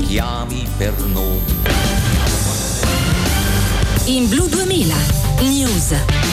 chiami per nome. In Blu 2000 News.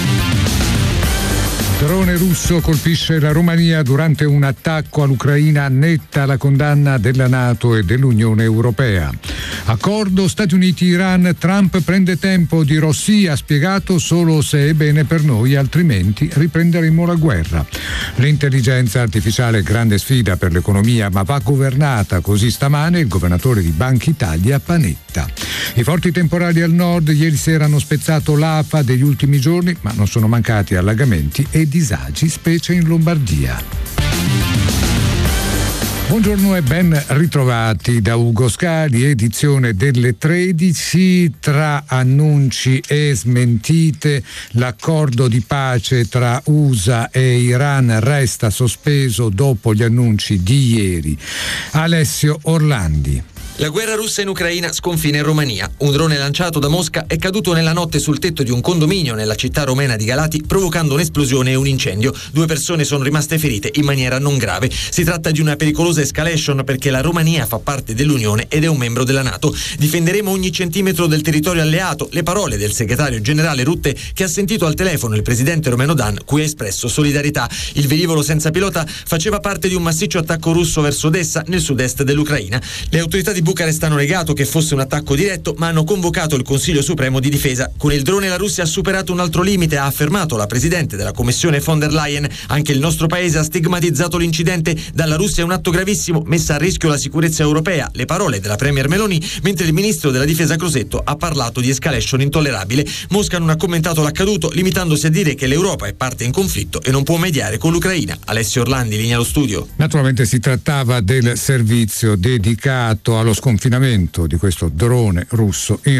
Drone russo colpisce la Romania durante un attacco all'Ucraina, netta la condanna della NATO e dell'Unione Europea. Accordo Stati Uniti-Iran, Trump prende tempo, dirò sì, ha spiegato solo se è bene per noi, altrimenti riprenderemo la guerra. L'intelligenza artificiale è grande sfida per l'economia, ma va governata, così stamane il governatore di Banca Italia Panetta. I forti temporali al nord ieri sera hanno spezzato l'afa degli ultimi giorni, ma non sono mancati allagamenti e disagi, specie in Lombardia. Buongiorno e ben ritrovati da Ugo Scali, edizione delle 13. Tra annunci e smentite, l'accordo di pace tra USA e Iran resta sospeso dopo gli annunci di ieri. Alessio Orlandi. La guerra russa in Ucraina sconfina in Romania. Un drone lanciato da Mosca è caduto nella notte sul tetto di un condominio nella città romena di Galati, provocando un'esplosione e un incendio. 2 persone sono rimaste ferite in maniera non grave. Si tratta di una pericolosa escalation perché la Romania fa parte dell'Unione ed è un membro della NATO. Difenderemo ogni centimetro del territorio alleato. Le parole del segretario generale Rutte, che ha sentito al telefono il presidente Romeo Dan, cui ha espresso solidarietà. Il velivolo senza pilota faceva parte di un massiccio attacco russo verso Odessa, nel sud-est dell'Ucraina. Le autorità di Bucarest hanno negato che fosse un attacco diretto, ma hanno convocato il Consiglio Supremo di Difesa. Con il drone la Russia ha superato un altro limite, ha affermato la presidente della Commissione von der Leyen. Anche il nostro paese ha stigmatizzato l'incidente. Dalla Russia è un atto gravissimo, messa a rischio la sicurezza europea. Le parole della premier Meloni, mentre il ministro della difesa Crosetto ha parlato di escalation intollerabile. Mosca non ha commentato l'accaduto, limitandosi a dire che l'Europa è parte in conflitto e non può mediare con l'Ucraina. Alessio Orlandi, linea allo studio. Naturalmente si trattava del servizio dedicato allo sconfinamento di questo drone russo in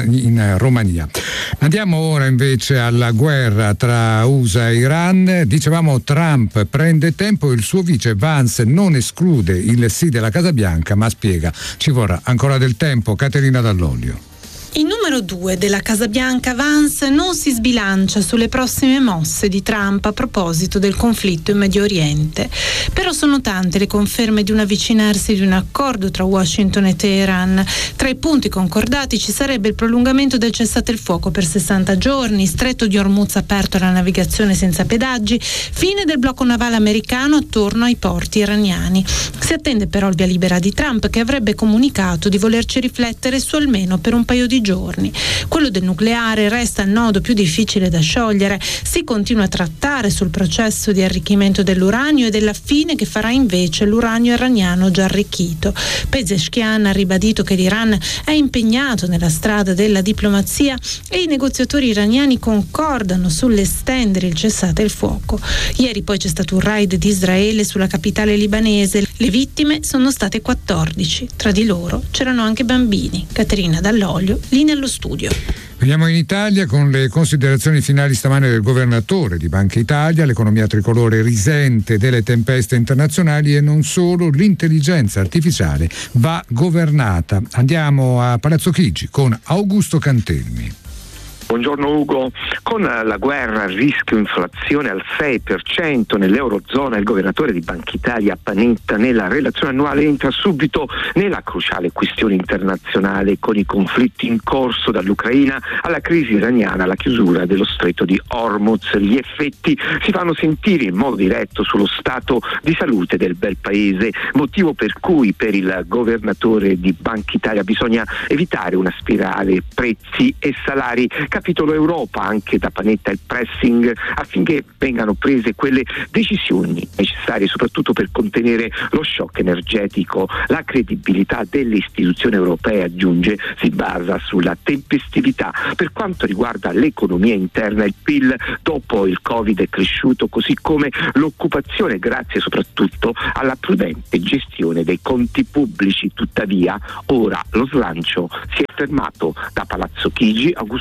Romania. Andiamo ora invece alla guerra tra USA e Iran. Dicevamo, Trump prende tempo, il suo vice Vance non esclude il sì della Casa Bianca, ma spiega ci vorrà ancora del tempo. Caterina Dall'Olio. Il numero 2 della Casa Bianca, Vance, non si sbilancia sulle prossime mosse di Trump a proposito del conflitto in Medio Oriente. Però sono tante le conferme di un avvicinarsi di un accordo tra Washington e Teheran. Tra i punti concordati ci sarebbe il prolungamento del cessate il fuoco per 60 giorni, stretto di Hormuz aperto alla navigazione senza pedaggi, fine del blocco navale americano attorno ai porti iraniani. Si attende però il via libera di Trump, che avrebbe comunicato di volerci riflettere su almeno per un paio di giorni. Quello del nucleare resta il nodo più difficile da sciogliere. Si continua a trattare sul processo di arricchimento dell'uranio e della fine che farà invece l'uranio iraniano già arricchito. Pezeshkian ha ribadito che l'Iran è impegnato nella strada della diplomazia e i negoziatori iraniani concordano sull'estendere il cessate il fuoco. Ieri poi c'è stato un raid di Israele sulla capitale libanese. Le vittime sono state 14. Tra di loro c'erano anche bambini. Caterina Dall'Olio, linea allo studio. Veniamo in Italia con le considerazioni finali stamane del governatore di Banca Italia. L'economia tricolore risente delle tempeste internazionali e non solo, l'intelligenza artificiale va governata. Andiamo a Palazzo Chigi con Augusto Cantelmi. Buongiorno Ugo. Con la guerra a rischio inflazione al 6% nell'Eurozona, il governatore di Banca Italia Panetta nella relazione annuale entra subito nella cruciale questione internazionale, con i conflitti in corso dall'Ucraina alla crisi iraniana, alla chiusura dello stretto di Hormuz. Gli effetti si fanno sentire in modo diretto sullo stato di salute del bel paese, motivo per cui per il governatore di Banca Italia bisogna evitare una spirale prezzi e salari. Capitolo Europa, anche da Panetta il pressing affinché vengano prese quelle decisioni necessarie soprattutto per contenere lo shock energetico. La credibilità delle istituzioni europee, aggiunge, si basa sulla tempestività. Per quanto riguarda l'economia interna, il PIL dopo il Covid è cresciuto, così come l'occupazione, grazie soprattutto alla prudente gestione dei conti pubblici. Tuttavia ora lo slancio si è fermato. Da Palazzo Chigi, Augusto Cantelmi.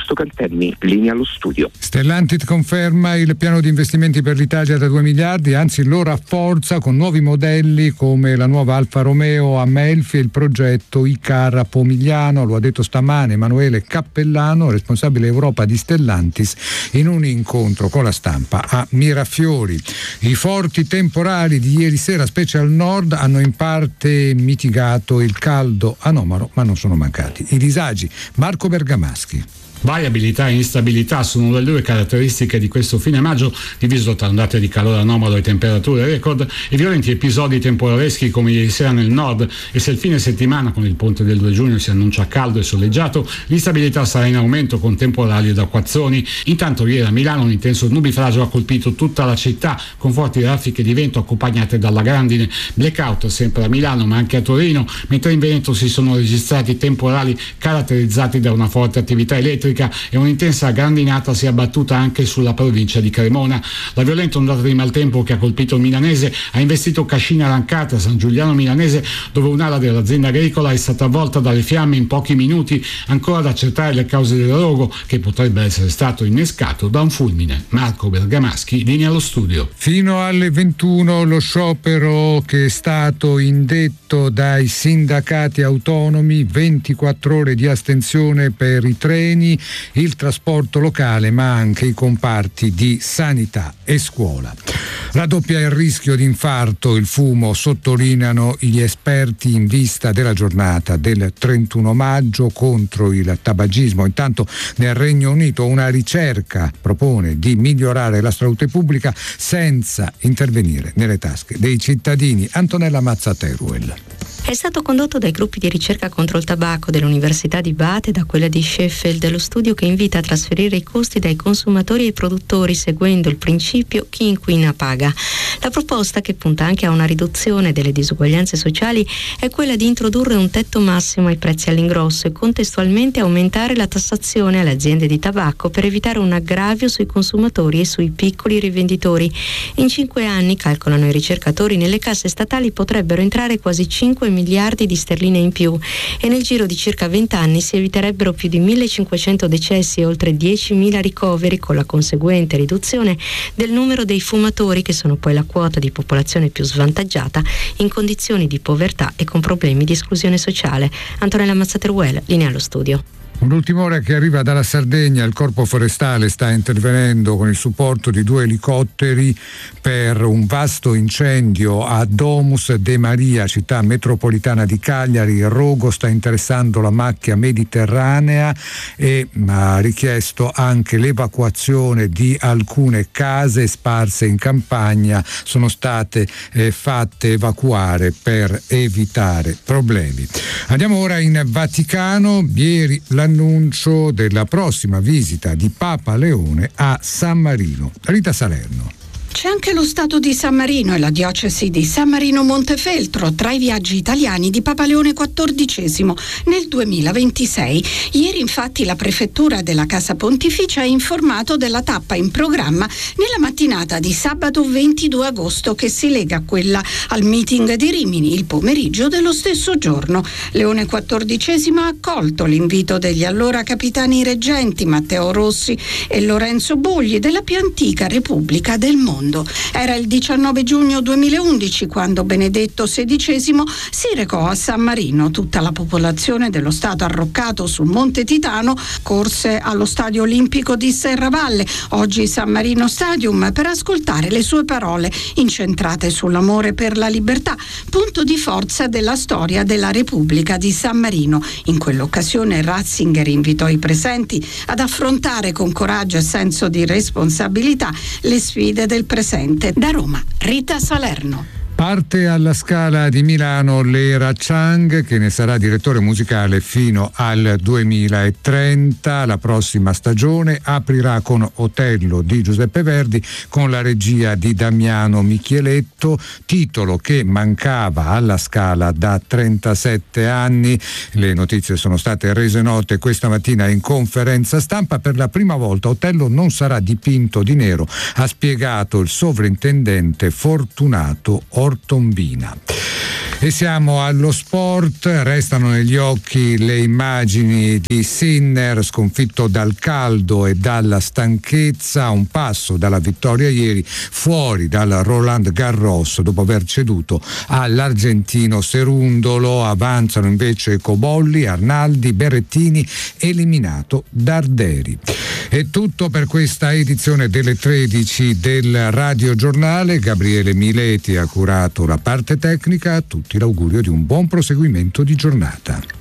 Academy. Linea allo studio. Stellantis conferma il piano di investimenti per l'Italia da 2 miliardi, anzi lo rafforza con nuovi modelli come la nuova Alfa Romeo a Melfi e il progetto Icar a Pomigliano. Lo ha detto stamane Emanuele Cappellano, responsabile Europa di Stellantis, in un incontro con la stampa a Mirafiori. I forti temporali di ieri sera, specie al nord, hanno in parte mitigato il caldo anomalo, ma non sono mancati i disagi. Marco Bergamaschi. Variabilità e instabilità sono le due caratteristiche di questo fine maggio, diviso tra ondate di calore anomalo e temperature record e violenti episodi temporaleschi come ieri sera nel nord. E se il fine settimana con il ponte del 2 giugno si annuncia caldo e soleggiato, l'instabilità sarà in aumento con temporali ed acquazzoni. Intanto ieri a Milano un intenso nubifragio ha colpito tutta la città con forti raffiche di vento accompagnate dalla grandine. Blackout sempre a Milano ma anche a Torino, mentre in Veneto si sono registrati temporali caratterizzati da una forte attività elettrica e un'intensa grandinata si è abbattuta anche sulla provincia di Cremona. La violenta ondata di maltempo che ha colpito il Milanese ha investito Cascina Rancata, San Giuliano Milanese, dove un'ala dell'azienda agricola è stata avvolta dalle fiamme in pochi minuti, ancora da accertare le cause del rogo che potrebbe essere stato innescato da un fulmine. Marco Bergamaschi, linea allo studio. Fino alle 21 lo sciopero che è stato indetto dai sindacati autonomi, 24 ore di astensione per i treni, il trasporto locale ma anche i comparti di sanità e scuola. Raddoppia il rischio di infarto, il fumo, sottolineano gli esperti in vista della giornata del 31 maggio contro il tabagismo. Intanto nel Regno Unito una ricerca propone di migliorare la salute pubblica senza intervenire nelle tasche dei cittadini. Antonella Mazza-Teruel. È stato condotto dai gruppi di ricerca contro il tabacco dell'Università di Bath e da quella di Sheffield, lo studio che invita a trasferire i costi dai consumatori ai produttori seguendo il principio chi inquina paga. La proposta, che punta anche a una riduzione delle disuguaglianze sociali, è quella di introdurre un tetto massimo ai prezzi all'ingrosso e contestualmente aumentare la tassazione alle aziende di tabacco per evitare un aggravio sui consumatori e sui piccoli rivenditori. In 5 anni, calcolano i ricercatori, nelle casse statali potrebbero entrare quasi 5 miliardi di sterline in più e nel giro di circa 20 anni si eviterebbero più di 1.500 decessi e oltre 10.000 ricoveri, con la conseguente riduzione del numero dei fumatori, che sono poi la quota di popolazione più svantaggiata in condizioni di povertà e con problemi di esclusione sociale. Antonella Mazzateruel, linea allo studio. Un'ultima ora che arriva dalla Sardegna. Il Corpo Forestale sta intervenendo con il supporto di 2 elicotteri per un vasto incendio a Domus de Maria, città metropolitana di Cagliari. Il rogo sta interessando la macchia mediterranea e ha richiesto anche l'evacuazione di alcune case sparse in campagna. Sono state fatte evacuare per evitare problemi. Andiamo ora in Vaticano. Ieri l'annuncio della prossima visita di Papa Leone a San Marino. Rita Salerno. C'è anche lo Stato di San Marino e la diocesi di San Marino Montefeltro tra i viaggi italiani di Papa Leone XIV nel 2026. Ieri infatti la prefettura della Casa Pontificia ha informato della tappa in programma nella mattinata di sabato 22 agosto che si lega a quella al meeting di Rimini il pomeriggio dello stesso giorno. Leone XIV ha accolto l'invito degli allora capitani reggenti Matteo Rossi e Lorenzo Bogli della più antica Repubblica del mondo. Era il 19 giugno 2011 quando Benedetto XVI si recò a San Marino. Tutta la popolazione dello Stato arroccato sul Monte Titano corse allo Stadio Olimpico di Serravalle, oggi San Marino Stadium, per ascoltare le sue parole incentrate sull'amore per la libertà, punto di forza della storia della Repubblica di San Marino. In quell'occasione Ratzinger invitò i presenti ad affrontare con coraggio e senso di responsabilità le sfide del presente. Da Roma, Rita Salerno. Parte alla Scala di Milano Lera Chang, che ne sarà direttore musicale fino al 2030. La prossima stagione aprirà con Otello di Giuseppe Verdi con la regia di Damiano Michieletto, titolo che mancava alla Scala da 37 anni. Le notizie sono state rese note questa mattina in conferenza stampa. Per la prima volta Otello non sarà dipinto di nero, ha spiegato il sovrintendente Fortunato Orlando. Ortombina. E siamo allo sport, restano negli occhi le immagini di Sinner sconfitto dal caldo e dalla stanchezza, a un passo dalla vittoria ieri fuori dal Roland Garros dopo aver ceduto all'argentino Cerundolo. Avanzano invece Cobolli, Arnaldi, Berrettini, eliminato Darderi. È tutto per questa edizione delle 13 del Radio Giornale. Gabriele Mileti ha curato la parte tecnica. A tutti l'augurio di un buon proseguimento di giornata.